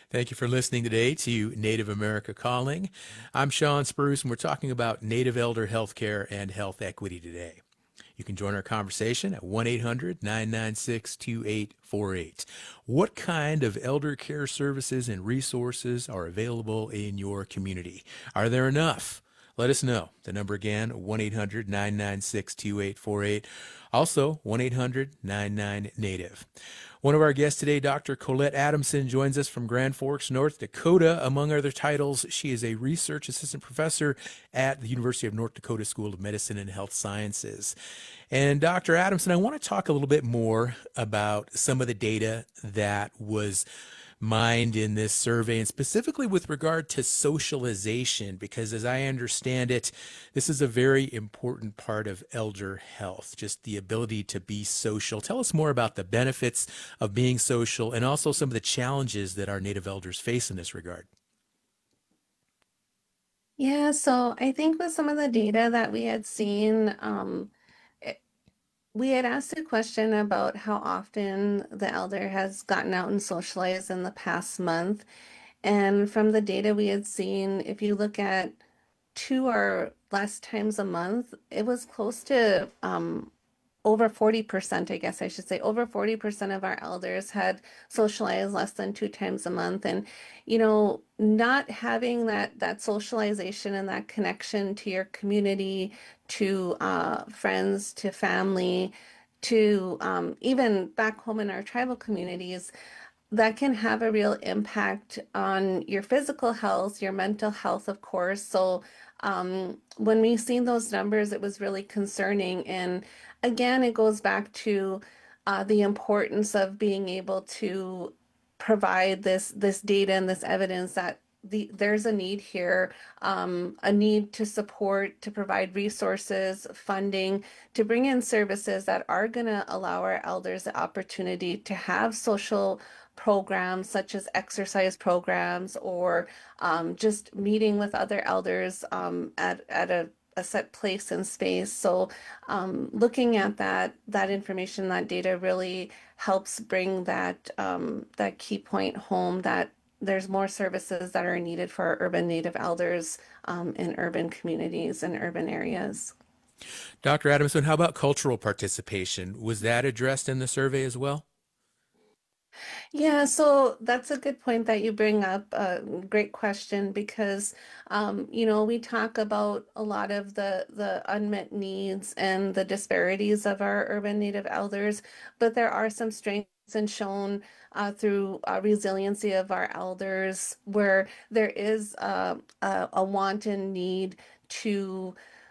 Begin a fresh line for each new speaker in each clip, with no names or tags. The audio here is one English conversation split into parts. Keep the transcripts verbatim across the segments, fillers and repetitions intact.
Thank you for listening today to Native America Calling. I'm Sean Spruce, and we're talking about Native elder healthcare and health equity today. You can join our conversation at one eight hundred nine nine six two eight four eight. What kind of elder care services and resources are available in your community? Are there enough? Let us know. The number again, one eight hundred nine nine six two eight four eight. Also, one eight hundred nine nine Native. One of our guests today, Doctor Colette Adamson, joins us from Grand Forks, North Dakota. Among other titles, she is a research assistant professor at the University of North Dakota School of Medicine and Health Sciences. And Doctor Adamson, I want to talk a little bit more about some of the data that was mined in this survey, and specifically with regard to socialization, because as I understand it, this is a very important part of elder health, just the ability to be social. Tell us more about the benefits of being social and also some of the challenges that our Native elders face in this regard.
Yeah, so I think with some of the data that we had seen, um, it- we had asked a question about how often the elder has gotten out and socialized in the past month. And from the data we had seen, if you look at two or less times a month, it was close to um, over forty percent, I guess I should say, over forty percent of our elders had socialized less than two times a month. And, you know, not having that that socialization and that connection to your community, to uh, friends, to family, to um, even back home in our tribal communities, that can have a real impact on your physical health, your mental health, of course. So, um, when we seen those numbers, it was really concerning. And again, it goes back to uh, the importance of being able to provide this this data and this evidence that the there's a need here, um, a need to support, to provide resources, funding, to bring in services that are going to allow our elders the opportunity to have social programs such as exercise programs or um, just meeting with other elders um, at, at a, a set place and space. So um, looking at that that information, that data really helps bring that um, that key point home that there's more services that are needed for our urban Native elders um, in urban communities and urban areas.
Doctor Adamson, how about cultural participation? Was that addressed in the survey as well?
Yeah, so that's a good point that you bring up. A great question because, um, you know, we talk about a lot of the the unmet needs and the disparities of our urban Native elders, but there are some strengths and shown uh, through uh, resiliency of our elders where there is uh, a, a want and need to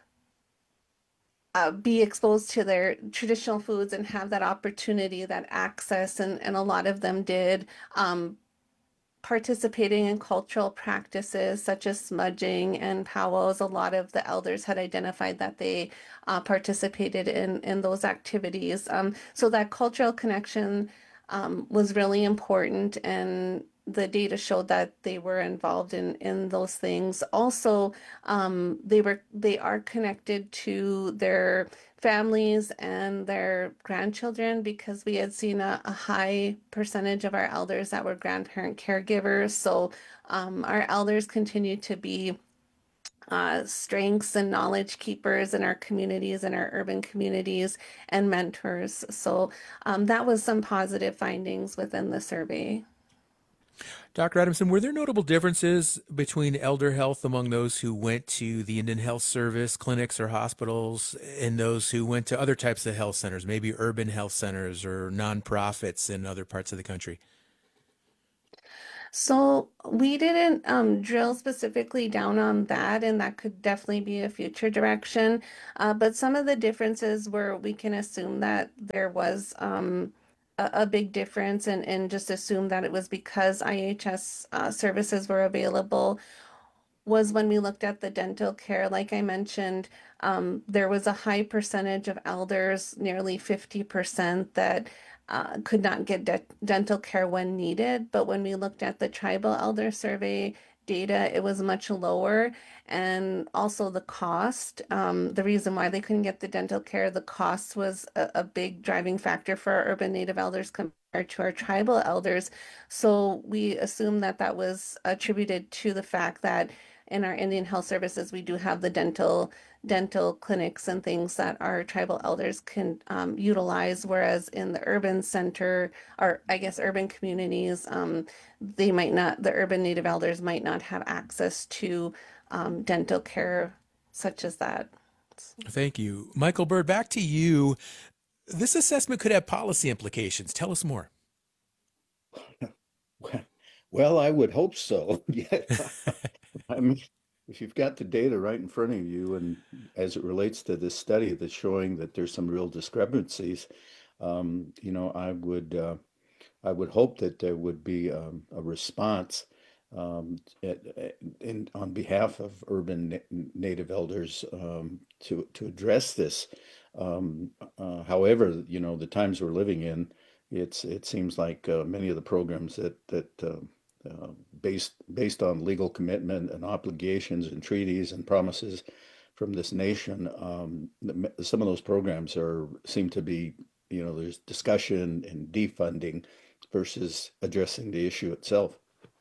uh, be exposed to their traditional foods and have that opportunity, that access, and, and a lot of them did. Um, participating in cultural practices such as smudging and powwows. A lot of the elders had identified that they uh, participated in in those activities. Um, so that cultural connection um, was really important, and the data showed that they were involved in in those things. Also, um, they were they are connected to their families and their grandchildren because we had seen a, a high percentage of our elders that were grandparent caregivers. So um, our elders continue to be uh, strengths and knowledge keepers in our communities and our urban communities and mentors. So um, that was some positive findings within the survey.
Doctor Adamson, were there notable differences between elder health among those who went to the Indian Health Service clinics or hospitals and those who went to other types of health centers, maybe urban health centers or nonprofits in other parts of the country?
So we didn't um, drill specifically down on that, and that could definitely be a future direction. Uh, but some of the differences where we can assume that there was um, a, a big difference and, and just assume that it was because I H S uh, services were available was when we looked at the dental care. Like I mentioned, um, there was a high percentage of elders, nearly fifty percent, that uh, could not get de dental care when needed. But when we looked at the tribal elder survey, data, it was much lower. And also the cost, um, the reason why they couldn't get the dental care, the cost was a, a big driving factor for our urban Native elders compared to our tribal elders. So we assume that that was attributed to the fact that in our Indian Health Services, we do have the dental dental clinics and things that our tribal elders can um, utilize, whereas in the urban center, or I guess urban communities, um, they might not, the urban Native elders might not have access to um, dental care such as that.
Thank you. Michael Bird, back to you. This assessment could have policy implications. Tell us more.
Well, I would hope so. Yeah. I mean, if you've got the data right in front of you, and as it relates to this study that's showing that there's some real discrepancies, um, you know, I would uh, I would hope that there would be um, a response um, at, at- in on behalf of urban na- native elders um, to to address this. Um, uh, however, you know, the times we're living in, it's it seems like uh, many of the programs that that uh, uh, based based on legal commitment and obligations and treaties and promises from this nation, um, the- some of those programs are seem to be, you know, there's discussion and defunding versus addressing the issue itself.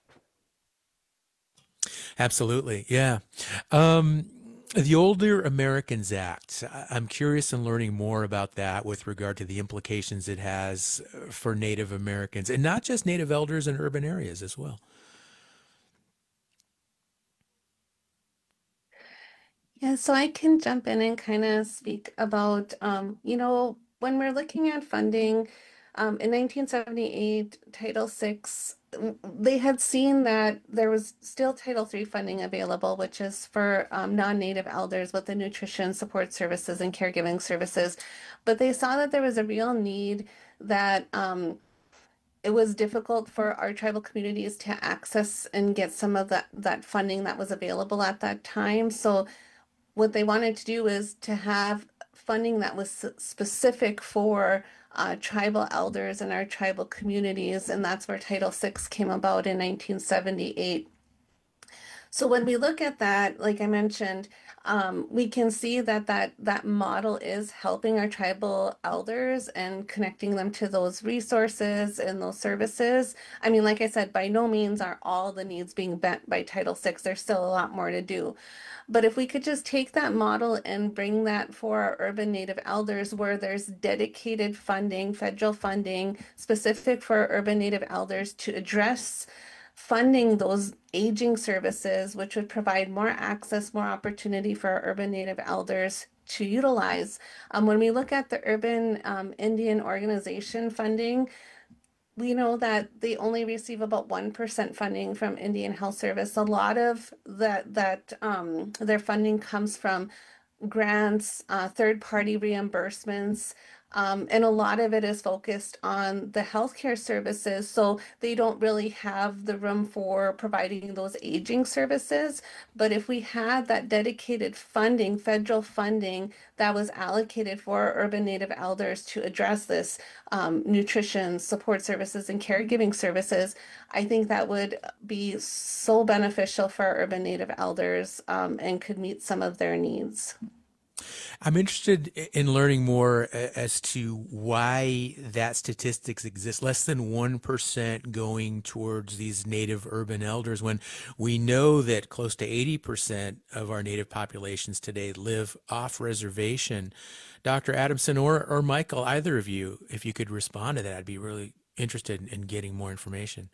Absolutely. Yeah. Um, the Older Americans Act, I- I'm curious in learning more about that with regard to the implications it has uh, for Native Americans and not just Native elders in urban areas as well.
Yeah, so I can jump in and kind of speak about, um, you know, when we're looking at funding, um, in nineteen seventy-eight, Title six, w- they had seen that there was still Title three funding available, which is for um, non-native elders with the nutrition support services and caregiving services. But they saw that there was a real need that um, it was difficult for our tribal communities to access and get some of that that funding that was available at that time. So what they wanted to do is to have funding that was specific for uh, tribal elders and our tribal communities, and that's where Title six came about in nineteen seventy-eight. So when we look at that, like I mentioned, um, we can see that that that model is helping our tribal elders and connecting them to those resources and those services. I mean, like I said, by no means are all the needs being met by Title six. There's still a lot more to do. But if we could just take that model and bring that for our urban Native elders, where there's dedicated funding, federal funding specific for urban Native elders to address funding those aging services, which would provide more access, more opportunity for our urban Native elders to utilize. Um, when we look at the urban um, Indian organization funding, we know that they only receive about one percent funding from Indian Health Service. A lot of that that um, their funding comes from grants, uh, third-party reimbursements, um, and a lot of it is focused on the healthcare services. So they don't really have the room for providing those aging services. But if we had that dedicated funding, federal funding that was allocated for urban Native elders to address this, um, nutrition, support services, and caregiving services, I think that would be so beneficial for our urban Native elders, um, and could meet some of their needs.
I'm interested in learning more as to why that statistics exist. Less than one percent going towards these native urban elders when we know that close to eighty percent of our native populations today live off reservation. Doctor Adamson or, or Michael, either of you, if you could respond to that, I'd be really interested in, in getting more information.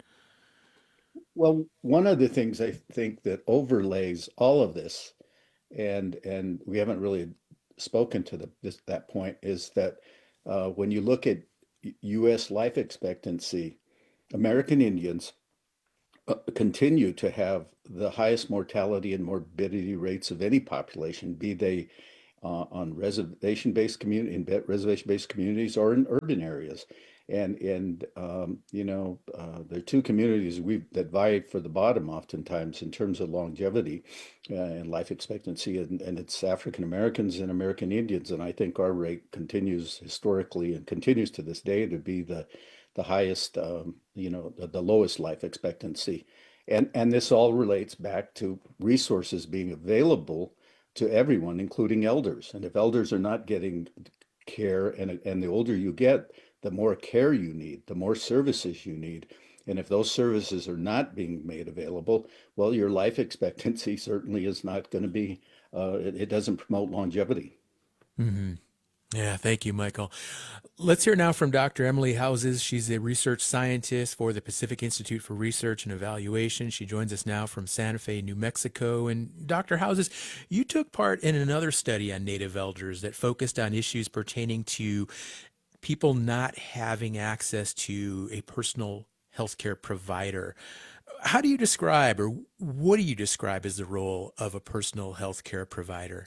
Well, one of the things I think that overlays all of this, and and we haven't really spoken to the this that point, is that uh, when you look at U S life expectancy, American Indians uh, continue to have the highest mortality and morbidity rates of any population, be they uh, on reservation-based community in reservation-based communities or in urban areas. And and um, you know, uh, there are two communities we that vie for the bottom oftentimes in terms of longevity uh, and life expectancy, and, and it's African Americans and American Indians. And I think our rate continues historically and continues to this day to be the the highest, um, you know, the, the lowest life expectancy. And and this all relates back to resources being available to everyone, including elders. And if elders are not getting care, and and the older you get, the more care you need, the more services you need. And if those services are not being made available, well, your life expectancy certainly is not going to be, uh, it, it doesn't promote longevity.
Hmm. Yeah, thank you, Michael. Let's hear now from Doctor Emily Houses. She's a research scientist for the Pacific Institute for Research and Evaluation. She joins us now from Santa Fe, New Mexico. And Doctor Houses, you took part in another study on Native elders that focused on issues pertaining to people not having access to a personal healthcare provider. How do you describe, or what do you describe as the role of a personal healthcare provider?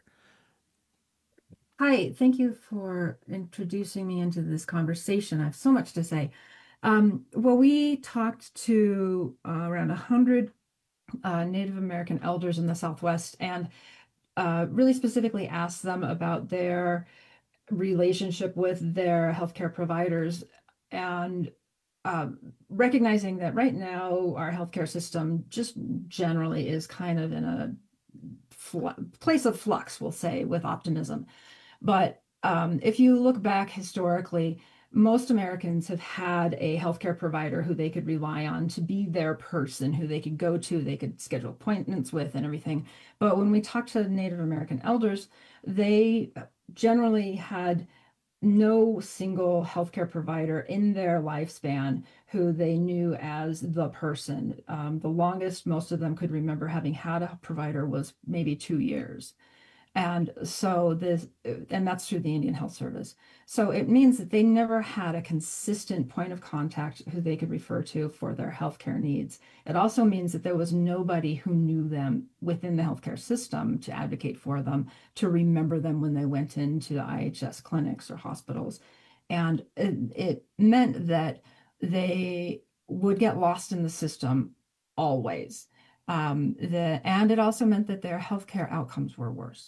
Hi, thank you for introducing me into this conversation. I have so much to say. Um, well, we talked to uh, around one hundred uh, Native American elders in the Southwest and uh, really specifically asked them about their relationship with their healthcare providers, and um, recognizing that right now our healthcare system just generally is kind of in a fl- place of flux, we'll say, with optimism. But um, if you look back historically, most Americans have had a healthcare provider who they could rely on to be their person, who they could go to, they could schedule appointments with and everything. But when we talk to Native American elders, they generally had no single healthcare provider in their lifespan who they knew as the person. Um, the longest most of them could remember having had a provider was maybe two years. And so this, and that's through the Indian Health Service. So it means that they never had a consistent point of contact who they could refer to for their healthcare needs. It also means that there was nobody who knew them within the healthcare system to advocate for them, to remember them when they went into the I H S clinics or hospitals. And it, it meant that they would get lost in the system always. Um, the, and it also meant that their healthcare outcomes were worse.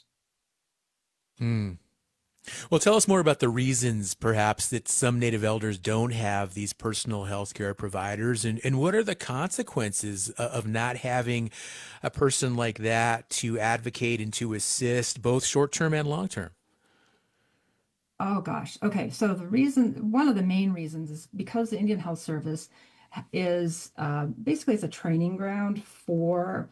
Hmm. Well, tell us more about the reasons, perhaps, that some Native elders don't have these personal health care providers, and, and what are the consequences of not having a person like that to advocate and to assist, both short term and long term?
Oh gosh. Okay. So the reason, one of the main reasons is because the Indian Health Service is uh, basically it's a training ground for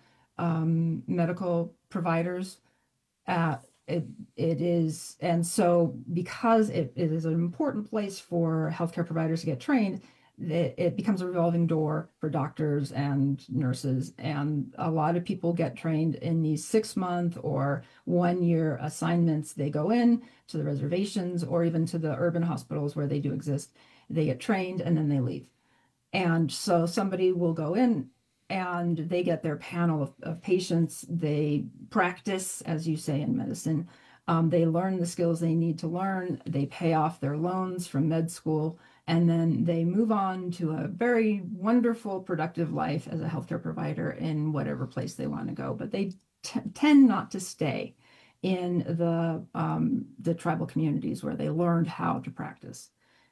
um, medical providers. Uh, it it is, and so because it, it is an important place for healthcare providers to get trained, it, it becomes a revolving door for doctors and nurses, and a lot of people get trained in these six month or one year assignments. They go in to the reservations or even to the urban hospitals where they do exist. They get trained and then they leave. And so somebody will go in and they get their panel of, of patients. They practice, as you say in medicine. Um, they learn the skills they need to learn. They pay off their loans from med school, and then they move on to a very wonderful, productive life as a healthcare provider in whatever place they want to go. But they t- tend not to stay in the um, the tribal communities where they learned how to practice.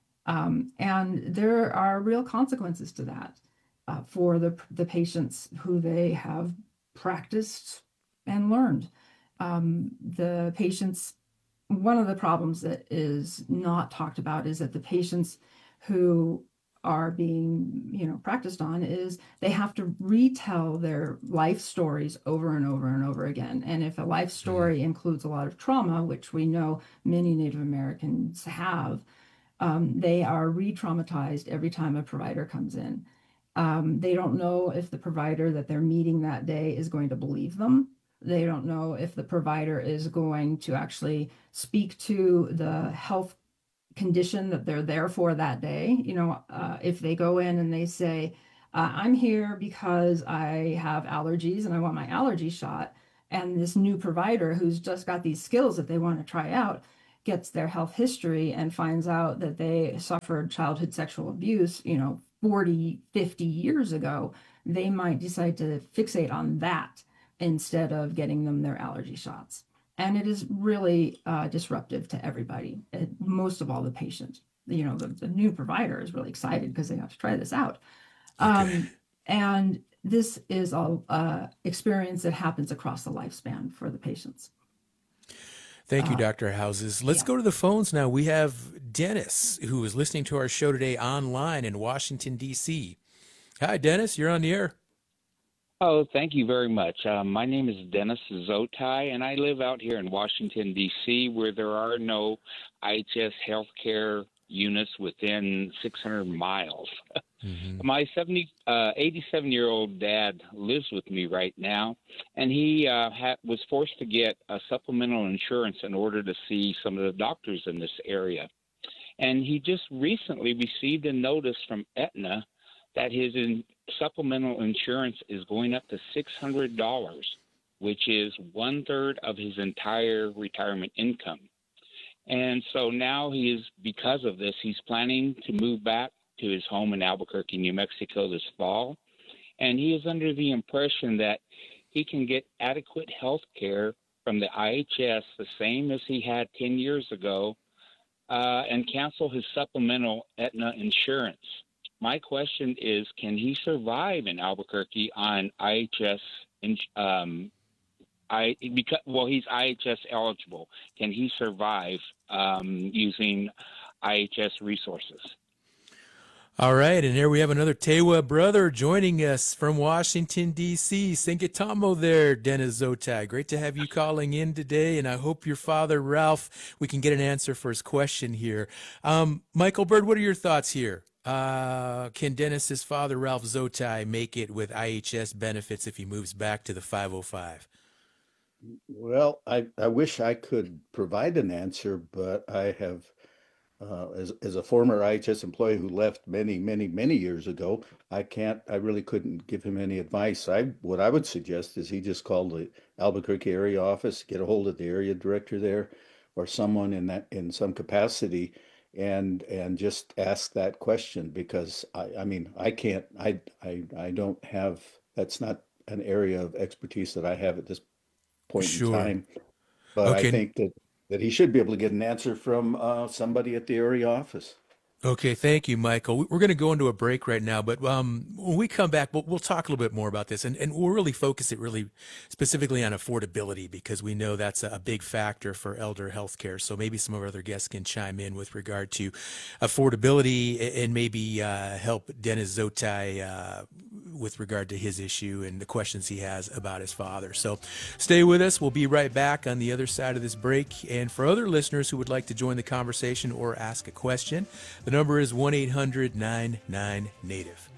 Um, and there are real consequences to that uh, for the, the patients who they have practiced and learned. Um, the patients, one of the problems that is not talked about is that the patients who are being, you know, practiced on is they have to retell their life stories over and over and over again. And if a life story mm-hmm. includes a lot of trauma, which we know many Native Americans have, Um, they are re-traumatized every time a provider comes in. Um, they don't know if the provider that they're meeting that day is going to believe them. They don't know if the provider is going to actually speak to the health condition that they're there for that day. You know, uh, if they go in and they say, uh, I'm here because I have allergies and I want my allergy shot, and this new provider who's just got these skills that they want to try out gets their health history and finds out that they suffered childhood sexual abuse, you know, forty, fifty years ago, they might decide to fixate on that instead of getting them their allergy shots. And it is really uh, disruptive to everybody, uh, most of all the patients. You know, the, the new provider is really excited because they have to try this out.
Okay.
Um, and this is a uh, experience that happens across the lifespan for the patients.
Thank you,
Uh,
Doctor Houses. Let's
yeah.
go to the phones now. We have Dennis, who is listening to our show today online in Washington, D C. Hi, Dennis. You're on the air.
Oh, thank you very much. Uh, my name is Dennis Zotai, and I live out here in Washington, D C, where there are no I H S healthcare units within six hundred miles.
Mm-hmm.
My seventy, uh, eighty-seven-year-old dad lives with me right now, and he uh, ha- was forced to get a supplemental insurance in order to see some of the doctors in this area. And he just recently received a notice from Aetna that his in- supplemental insurance is going up to six hundred dollars, which is one-third of his entire retirement income. And so now he is, because of this, he's planning to move back to his home in Albuquerque, New Mexico this fall. And he is under the impression that he can get adequate health care from the I H S, the same as he had ten years ago, uh, and cancel his supplemental Aetna insurance. My question is, can he survive in Albuquerque on I H S? In, um, I because well, he's I H S eligible. Can he survive um, using I H S resources?
All right, and here we have another Tewa brother joining us from Washington, D C. Sinkitamo there, Dennis Zotai. Great to have you calling in today, and I hope your father, Ralph, we can get an answer for his question here. Um, Michael Bird, what are your thoughts here? Uh, can Dennis's father, Ralph Zotai, make it with I H S benefits if he moves back to the five oh five?
Well, I, I wish I could provide an answer, but I have, uh, as, as a former I H S employee who left many, many, many years ago, I can't, I really couldn't give him any advice. I, what I would suggest is he just call the Albuquerque area office, get a hold of the area director there, or someone in that, in some capacity, and, and just ask that question, because I, I mean, I can't, I, I, I don't have, that's not an area of expertise that I have at this point in
Sure.
time. But I
Okay.
think that, that he should be able to get an answer from uh, somebody at the area office.
Okay, thank you, Michael. We- We're going to go into a break right now, but um, when we come back, we'll, we'll talk a little bit more about this, and, and we'll really focus it really specifically on affordability, because we know that's a, a big factor for elder healthcare. So maybe some of our other guests can chime in with regard to affordability a- and maybe uh, help Dennis Zotai uh, with regard to his issue and the questions he has about his father. So stay with us. We'll be right back on the other side of this break. And for other listeners who would like to join the conversation or ask a question, the number is one eight hundred nine nine native.